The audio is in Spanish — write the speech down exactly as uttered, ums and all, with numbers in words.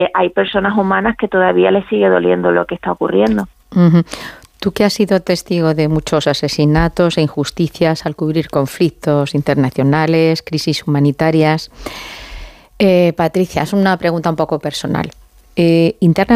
hay personas humanas que todavía les sigue doliendo lo que está ocurriendo. Uh-huh. Tú que has sido testigo de muchos asesinatos e injusticias al cubrir conflictos internacionales, crisis humanitarias, eh, Patricia, es una pregunta un poco personal. Eh, interna